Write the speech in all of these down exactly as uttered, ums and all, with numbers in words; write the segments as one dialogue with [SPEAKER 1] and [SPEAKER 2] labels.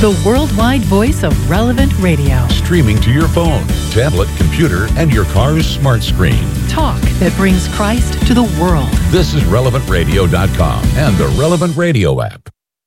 [SPEAKER 1] the worldwide voice of Relevant Radio.
[SPEAKER 2] Streaming to your phone, tablet, computer, and your car's smart screen.
[SPEAKER 1] Talk that brings Christ to the world.
[SPEAKER 2] This is relevant radio dot com and the Relevant Radio app.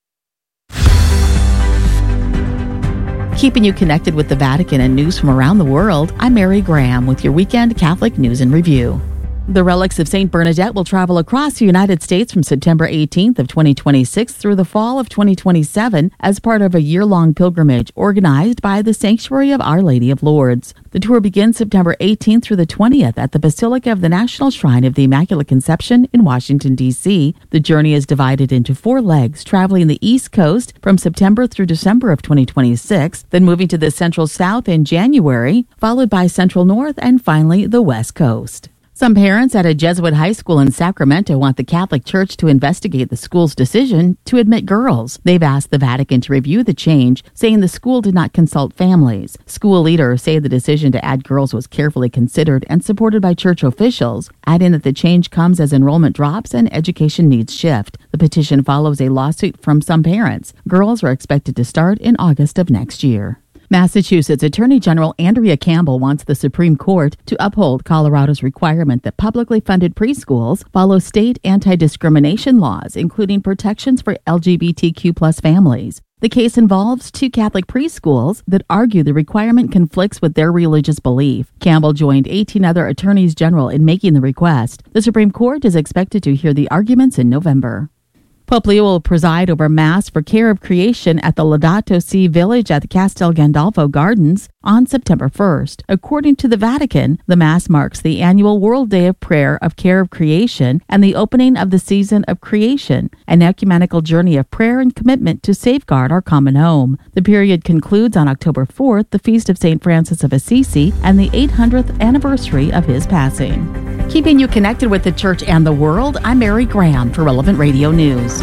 [SPEAKER 3] Keeping you connected with the Vatican and news from around the world, I'm Mary Graham with your weekend Catholic News and Review. The relics of Saint Bernadette will travel across the United States from September eighteenth of twenty twenty-six through the fall of twenty twenty-seven as part of a year-long pilgrimage organized by the Sanctuary of Our Lady of Lourdes. The tour begins September eighteenth through the twentieth at the Basilica of the National Shrine of the Immaculate Conception in Washington, D C The journey is divided into four legs, traveling the East Coast from September through December of twenty twenty-six, then moving to the Central South in January, followed by Central North, and finally the West Coast. Some parents at a Jesuit high school in Sacramento want the Catholic Church to investigate the school's decision to admit girls. They've asked the Vatican to review the change, saying the school did not consult families. School leaders say the decision to add girls was carefully considered and supported by church officials, adding that the change comes as enrollment drops and education needs shift. The petition follows a lawsuit from some parents. Girls are expected to start in August of next year. Massachusetts Attorney General Andrea Campbell wants the Supreme Court to uphold Colorado's requirement that publicly funded preschools follow state anti-discrimination laws, including protections for L G B T Q plus families. The case involves two Catholic preschools that argue the requirement conflicts with their religious belief. Campbell joined eighteen other attorneys general in making the request. The Supreme Court is expected to hear the arguments in November. Pope Leo will preside over Mass for Care of Creation at the Laudato Si Village at the Castel Gandolfo Gardens on September first. According to the Vatican, the Mass marks the annual World Day of Prayer of Care of Creation and the opening of the season of creation, an ecumenical journey of prayer and commitment to safeguard our common home. The period concludes on October fourth, the feast of Saint Francis of Assisi, and the eight hundredth anniversary of his passing. Keeping you connected with the Church and the world, I'm Mary Graham for Relevant Radio News.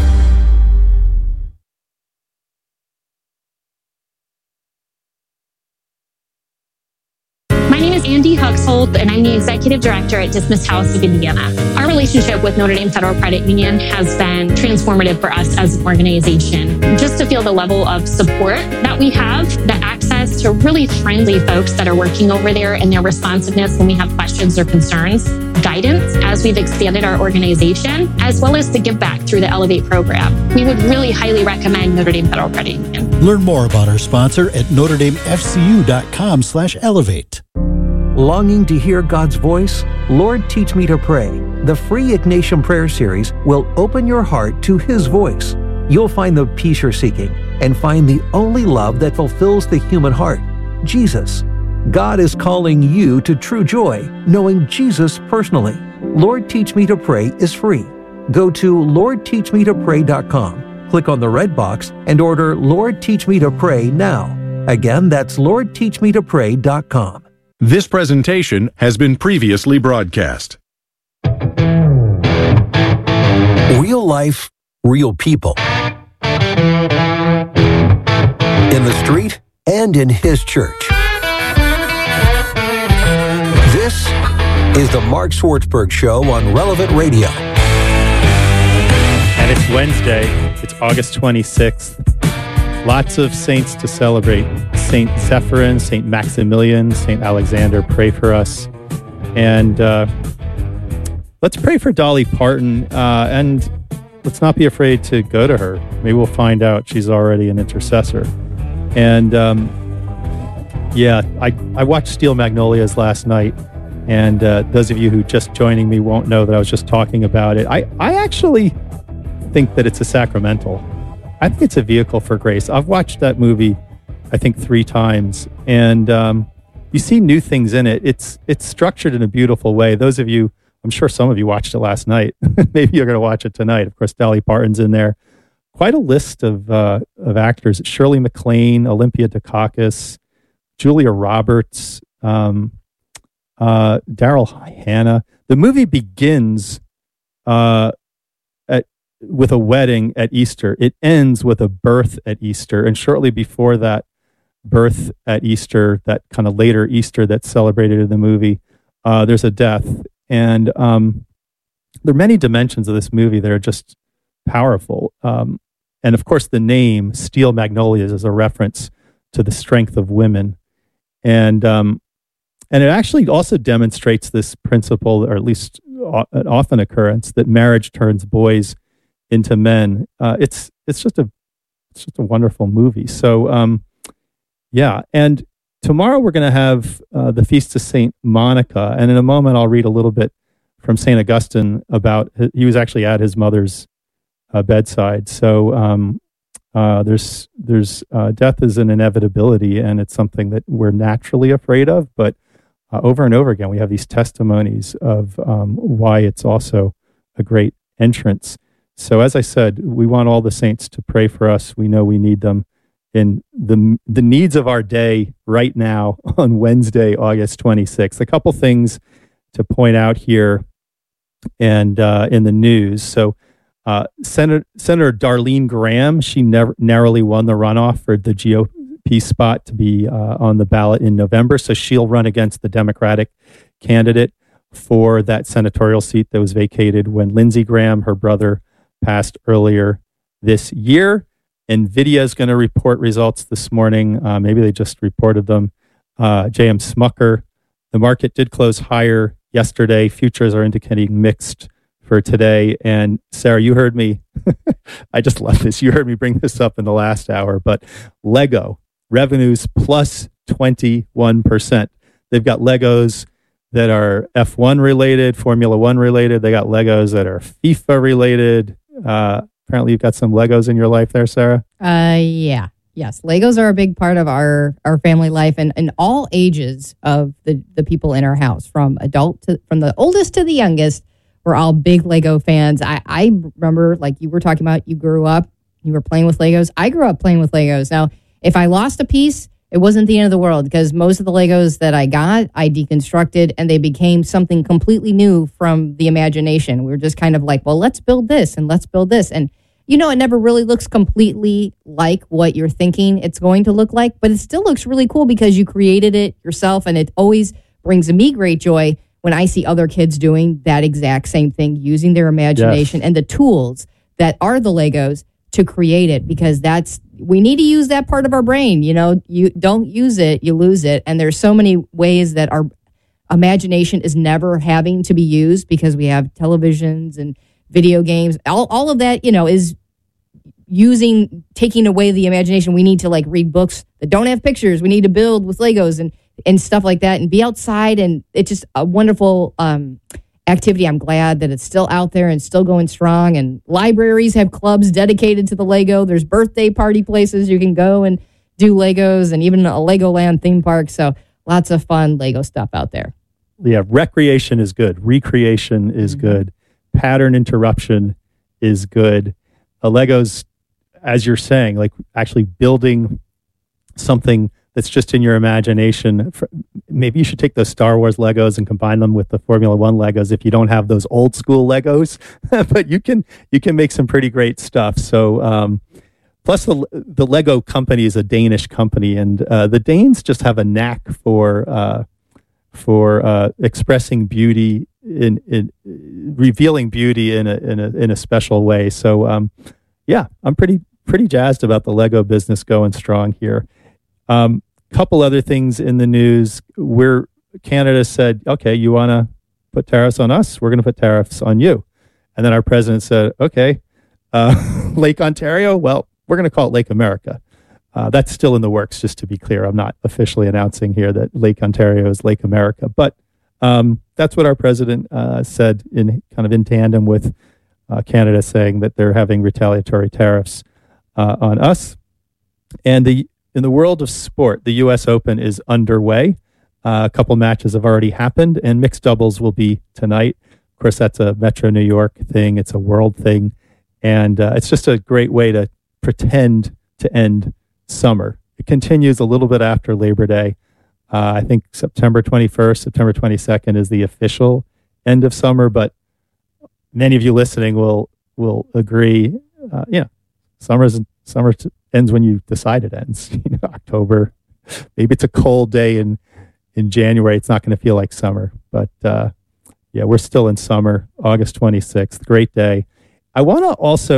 [SPEAKER 4] My name is Andy Huxhold, and I'm the Executive Director at Dismissed House of Indiana. Our relationship with Notre Dame Federal Credit Union has been transformative for us as an organization. Just to feel the level of support that we have, the access to really friendly folks that are working over there and their responsiveness when we have questions or concerns, guidance as we've expanded our organization, as well as the give back through the Elevate program. We would really highly recommend Notre Dame Federal Credit Union.
[SPEAKER 5] Learn more about our sponsor at notre dame f c u dot com slash elevate.
[SPEAKER 6] Longing to hear God's voice? Lord, Teach Me to Pray. The free Ignatian Prayer Series will open your heart to His voice. You'll find the peace you're seeking and find the only love that fulfills the human heart, Jesus. God is calling you to true joy, knowing Jesus personally. Lord, Teach Me to Pray is free. Go to lord teach me to pray dot com, click on the red box, and order Lord, Teach Me to Pray now. Again, that's lord teach me to pray dot com.
[SPEAKER 7] This presentation has been previously broadcast.
[SPEAKER 6] Real life, real people. In the street and in His church. This is the Mark Swartzberg Show on Relevant Radio.
[SPEAKER 8] And it's Wednesday. It's August twenty-sixth. Lots of saints to celebrate. Saint Zephyrin, Saint Maximilian, Saint Alexander, pray for us. And uh, let's pray for Dolly Parton. Uh, and let's not be afraid to go to her. Maybe we'll find out she's already an intercessor. And um, yeah, I, I watched Steel Magnolias last night. And uh, those of you who just joining me won't know that I was just talking about it. I, I actually think that it's a sacramental. I think it's a vehicle for grace. I've watched that movie, I think, three times, and um, you see new things in it. It's it's structured in a beautiful way. Those of you, I'm sure some of you watched it last night. Maybe you're going to watch it tonight. Of course, Dolly Parton's in there. Quite a list of uh, of actors: Shirley MacLaine, Olympia Dukakis, Julia Roberts, um, uh, Daryl Hannah. The movie begins Uh, with a wedding at Easter. It ends with a birth at Easter. And shortly before that birth at Easter, that kind of later Easter that's celebrated in the movie, uh, there's a death. And um, there are many dimensions of this movie that are just powerful. Um, and of course, the name Steel Magnolias is a reference to the strength of women. And um, and it actually also demonstrates this principle, or at least an often occurrence, that marriage turns boys into men. Uh, it's it's just a it's just a wonderful movie. So um, yeah, and tomorrow we're going to have uh, the Feast of Saint Monica, and in a moment I'll read a little bit from Saint Augustine about he was actually at his mother's uh, bedside. So um, uh, there's there's uh, death is an inevitability, and it's something that we're naturally afraid of, but Uh, over and over again, we have these testimonies of um, why it's also a great entrance. So as I said, we want all the saints to pray for us. We know we need them in the the needs of our day right now on Wednesday, August twenty-sixth. A couple things to point out here and uh, in the news. So uh, Senator, Senator Darlene Graham, she never, narrowly won the runoff for the G O P spot to be uh, on the ballot in November. So she'll run against the Democratic candidate for that senatorial seat that was vacated when Lindsey Graham, her brother, passed earlier this year. NVIDIA is going to report results this morning. Uh, maybe they just reported them. Uh, J M Smucker. The market did close higher yesterday. Futures are indicating mixed for today. And Sarah, you heard me. I just love this. You heard me bring this up in the last hour, but Lego revenues plus twenty-one percent. They've got Legos that are F one related, Formula One related. They got Legos that are FIFA related. Uh, apparently you've got some Legos in your life there, Sarah.
[SPEAKER 9] Uh, yeah. Yes. Legos are a big part of our, our family life, and, and all ages of the, the people in our house, from adult to, from the oldest to the youngest. We're all big Lego fans. I, I remember, like you were talking about, you grew up, you were playing with Legos. I grew up playing with Legos. Now, if I lost a piece, it wasn't the end of the world, because most of the Legos that I got, I deconstructed, and they became something completely new from the imagination. We were just kind of like, well, let's build this and let's build this. And, you know, it never really looks completely like what you're thinking it's going to look like, but it still looks really cool because you created it yourself, and it always brings me great joy when I see other kids doing that exact same thing, using their imagination yes. and the tools that are the Legos to create it, because that's, we need to use that part of our brain. You know, you don't use it, you lose it. And there's so many ways that our imagination is never having to be used, because we have televisions and video games. All, all of that, you know, is using, taking away the imagination. We need to like read books that don't have pictures. We need to build with Legos and, and stuff like that, and be outside. And it's just a wonderful um, activity. I'm glad that it's still out there and still going strong. And libraries have clubs dedicated to the Lego. There's birthday party places you can go and do Legos, and even a Legoland theme park. So lots of fun Lego stuff out there.
[SPEAKER 8] Yeah, recreation is good. Recreation is mm-hmm. good. Pattern interruption is good. Uh, Legos, as you're saying, like actually building something that's just in your imagination. Maybe you should take those Star Wars Legos and combine them with the Formula One Legos if you don't have those old school Legos. But you can you can make some pretty great stuff. So um, plus the the Lego company is a Danish company, and uh, the Danes just have a knack for uh, for uh, expressing beauty in, in revealing beauty in a in a in a special way. So um, yeah, I'm pretty pretty jazzed about the Lego business going strong here. Um, couple other things in the news. Where Canada said, okay, you want to put tariffs on us? We're going to put tariffs on you. And then our president said, okay, uh, Lake Ontario, well, we're going to call it Lake America. Uh, that's still in the works, just to be clear. I'm not officially announcing here that Lake Ontario is Lake America, but um, that's what our president uh, said, in kind of in tandem with uh, Canada saying that they're having retaliatory tariffs uh, on us. And the in the world of sport, the U S Open is underway. Uh, a couple matches have already happened, and mixed doubles will be tonight. Of course, that's a Metro New York thing. It's a world thing. And uh, it's just a great way to pretend to end summer. It continues a little bit after Labor Day. Uh, I think September twenty-first, September twenty-second is the official end of summer, but many of you listening will will agree. Uh, yeah, summer's summer t- ends when you decide it ends. You know, October. Maybe it's a cold day in in January. It's not going to feel like summer, but uh, yeah, we're still in summer. August twenty-sixth, great day. I want to also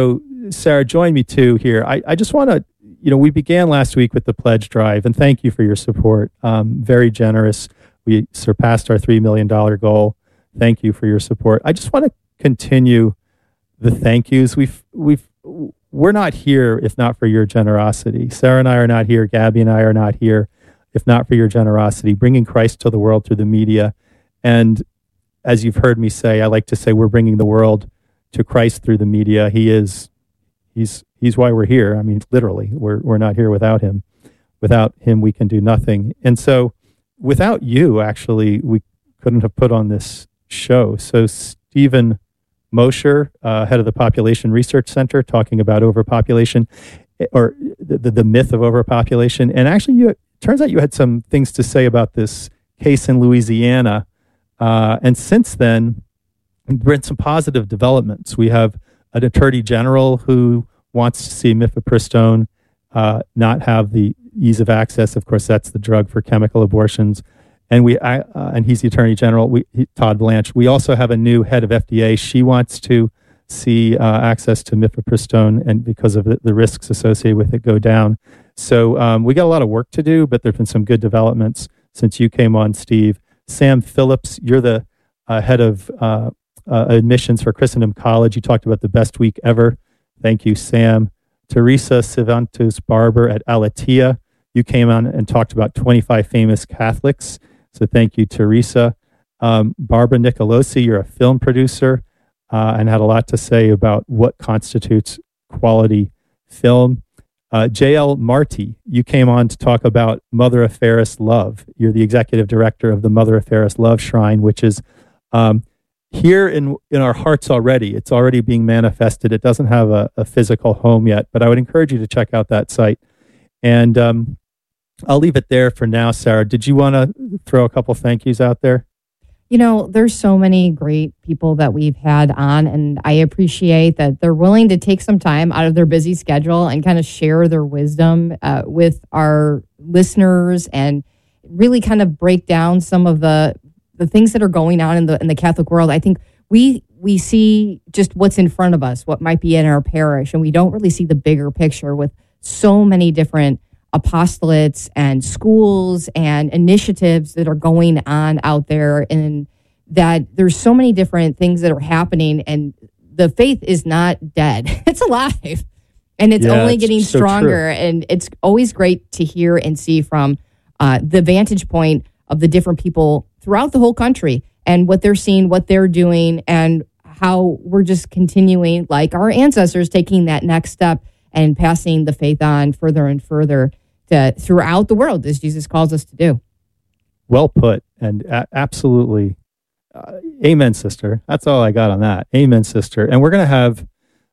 [SPEAKER 8] Sarah, join me too here. I, I just want to, you know, we began last week with the pledge drive, and thank you for your support. Um, very generous. We surpassed our three million dollars goal. Thank you for your support. I just want to continue the thank yous. We've, we've, we're not here if not for your generosity. Sarah and I are not here. Gabby and I are not here if not for your generosity, bringing Christ to the world through the media. And as you've heard me say, I like to say we're bringing the world to Christ through the media. He is, he's, he's why we're here. I mean, literally, we're, we're not here without him. Without him, we can do nothing. And so without you, actually, we couldn't have put on this show. So Stephen Mosher, uh, head of the Population Research Center, talking about overpopulation, or the, the myth of overpopulation. And actually, you, it turns out you had some things to say about this case in Louisiana. Uh, and since then, there have been some positive developments. We have an attorney general who wants to see mifepristone uh, not have the ease of access. Of course, that's the drug for chemical abortions. And we, uh, and he's the attorney general, we, he, Todd Blanche. We also have a new head of F D A. She wants to see uh, access to mifepristone, and because of the, the risks associated with it, go down. So um, we got a lot of work to do, but there've been some good developments since you came on, Steve. Sam Phillips, you're the uh, head of uh, uh, admissions for Christendom College. You talked about the best week ever. Thank you, Sam. Teresa Civantus Barber at Alatia. You came on and talked about twenty-five famous Catholics. So thank you, Teresa. Um, Barbara Nicolosi, you're a film producer uh, and had a lot to say about what constitutes quality film. Uh, J L Marty, you came on to talk about Mother of Ferris Love. You're the executive director of the Mother of Ferris Love Shrine, which is um, here in, in our hearts already. It's already being manifested. It doesn't have a, a physical home yet, but I would encourage you to check out that site. And um, I'll leave it there for now, Sarah. Did you want to throw a couple thank yous out there?
[SPEAKER 9] You know, there's so many great people that we've had on, and I appreciate that they're willing to take some time out of their busy schedule and kind of share their wisdom uh, with our listeners and really kind of break down some of the the things that are going on in the in the Catholic world. I think we we see just what's in front of us, what might be in our parish, and we don't really see the bigger picture with so many different apostolates and schools and initiatives that are going on out there, and that there's so many different things that are happening, and the faith is not dead. It's alive, and it's yeah, only it's getting so stronger. True. And it's always great to hear and see from uh, the vantage point of the different people throughout the whole country and what they're seeing, what they're doing, and how we're just continuing, like our ancestors, taking that next step and passing the faith on further and further to, throughout the world, as Jesus calls us to do.
[SPEAKER 8] Well put, and a- absolutely. Uh, amen, sister. That's all I got on that. Amen, sister. And we're going to have,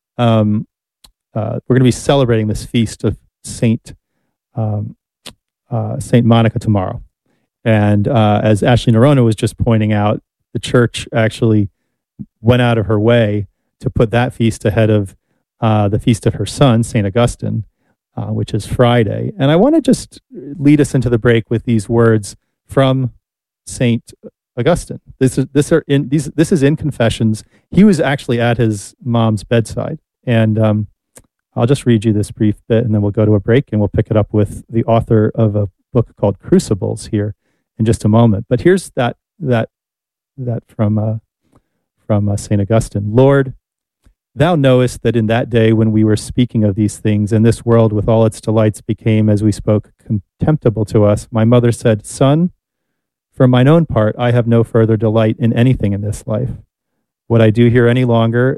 [SPEAKER 8] um, uh, we're going to be celebrating this feast of Saint um, uh, Saint Monica tomorrow. And uh, as Ashley Nerona was just pointing out, the church actually went out of her way to put that feast ahead of uh, the feast of her son, Saint Augustine, uh, which is Friday. And I want to just lead us into the break with these words from Saint Augustine. This is this are in these. This is in Confessions. He was actually at his mom's bedside, and um, I'll just read you this brief bit, and then we'll go to a break, and we'll pick it up with the author of a book called Crucibles here in just a moment. But here's that that that from uh, from uh, Saint Augustine. Lord, Thou knowest that in that day when we were speaking of these things, and this world with all its delights became, as we spoke, contemptible to us, my mother said, Son, for mine own part, I have no further delight in anything in this life. What I do here any longer,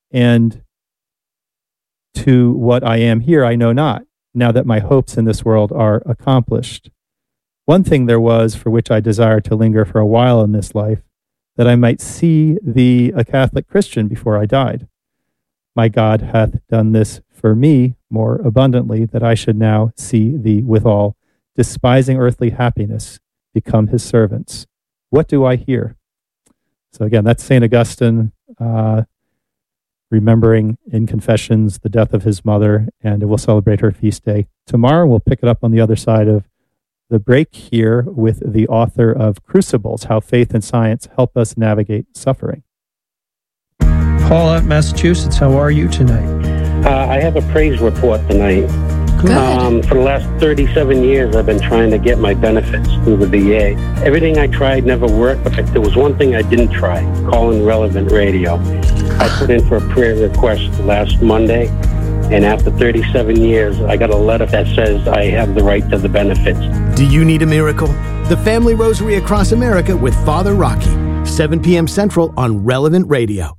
[SPEAKER 8] and to what I am here I know not, now that my hopes in this world are accomplished. One thing there was for which I desired to linger for a while in this life, that I might see thee a Catholic Christian before I died. My God hath done this for me more abundantly, that I should now see thee withal, despising earthly happiness, become his servants. What do I hear? So again, that's Saint Augustine, uh, remembering in Confessions the death of his mother, and we'll celebrate her feast day tomorrow. We'll pick it up on the other side of the break here with the author of Crucibles, How Faith and Science Help Us Navigate Suffering.
[SPEAKER 10] Paula, Massachusetts, how are you tonight? Uh, I have a praise report tonight.
[SPEAKER 9] Good.
[SPEAKER 10] Um, for the last thirty-seven years, I've been trying to get my benefits through the V A. Everything I tried never worked, but there was one thing I didn't try, calling Relevant Radio. I put in for a prayer request last Monday, and after thirty-seven years, I got a letter that says I have the right to the benefits.
[SPEAKER 11] Do you need a miracle? The Family Rosary Across America with Father Rocky, seven p.m. Central on Relevant Radio.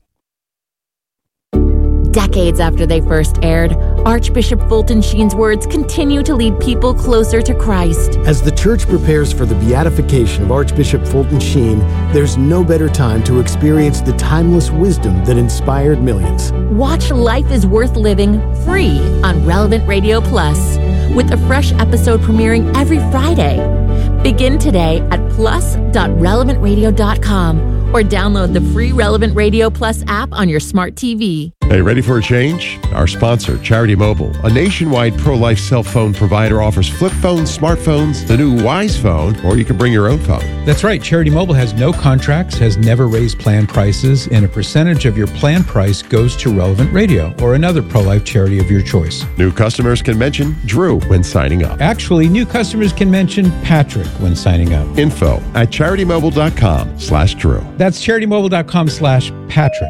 [SPEAKER 12] Decades after they first aired, Archbishop Fulton Sheen's words continue to lead people closer to Christ.
[SPEAKER 11] As the Church prepares for the beatification of Archbishop Fulton Sheen, there's no better time to experience the timeless wisdom that inspired millions.
[SPEAKER 12] Watch Life is Worth Living free on Relevant Radio Plus, with a fresh episode premiering every Friday. Begin today at plus dot relevant radio dot com or download the free Relevant Radio Plus app on your smart T V.
[SPEAKER 13] Hey, ready for a change? Our sponsor, Charity Mobile, a nationwide pro-life cell phone provider, offers flip phones, smartphones, the new Wise phone, or you can bring your own phone.
[SPEAKER 14] That's right. Charity Mobile has no contracts, has never raised plan prices, and a percentage of your plan price goes to Relevant Radio or another pro-life charity of your choice.
[SPEAKER 13] New customers can mention Drew when signing up.
[SPEAKER 14] Actually, new customers can mention Patrick when signing up.
[SPEAKER 13] Info at charitymobile.com slash Drew.
[SPEAKER 14] That's charitymobile.com slash Patrick.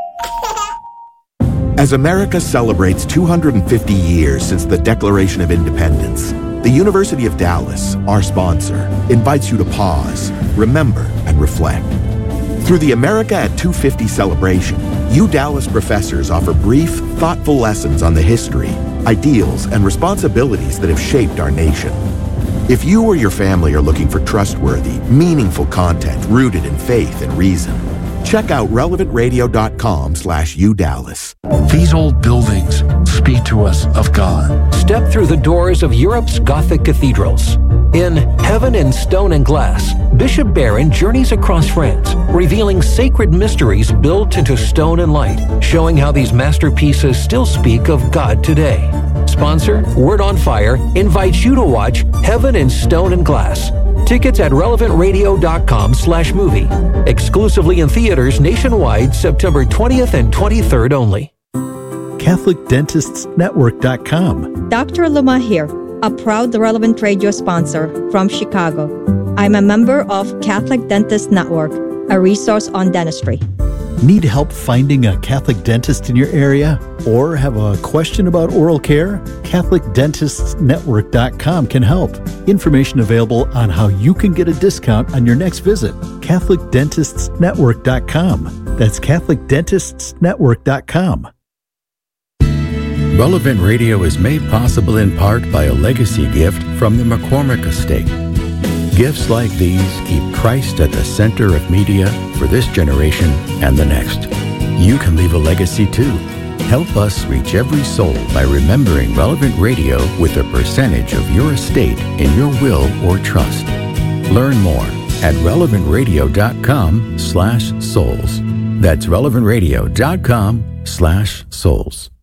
[SPEAKER 15] As America celebrates two hundred fifty years since the Declaration of Independence, the University of Dallas, our sponsor, invites you to pause, remember, and reflect. Through the America at two fifty celebration, U Dallas professors offer brief, thoughtful lessons on the history, ideals, and responsibilities that have shaped our nation. If you or your family are looking for trustworthy, meaningful content rooted in faith and reason, check out relevant radio dot com slash U Dallas.
[SPEAKER 16] These old buildings speak to us of God.
[SPEAKER 6] Step through the doors of Europe's Gothic cathedrals. In Heaven in Stone and Glass, Bishop Barron journeys across France, revealing sacred mysteries built into stone and light, showing how these masterpieces still speak of God today. Sponsor, Word on Fire, invites you to watch Heaven in Stone and Glass. Tickets at relevant radio dot com slash movie. Exclusively in theaters nationwide September twentieth and twenty-third only.
[SPEAKER 5] Catholic Dentists Network dot com.
[SPEAKER 17] Doctor Luma here, a proud Relevant Radio sponsor from Chicago. I'm a member of Catholic Dentists Network, a resource on dentistry.
[SPEAKER 5] Need help finding a Catholic dentist in your area? Or have a question about oral care? Catholic Dentists Network dot com can help. Information available on how you can get a discount on your next visit. Catholic Dentists Network dot com. That's Catholic Dentists Network dot com.
[SPEAKER 18] Relevant Radio is made possible in part by a legacy gift from the McCormick Estate. Gifts like these keep Christ at the center of media for this generation and the next. You can leave a legacy too. Help us reach every soul by remembering Relevant Radio with a percentage of your estate in your will or trust. Learn more at relevant radio dot com slash souls. That's relevant radio dot com slash souls.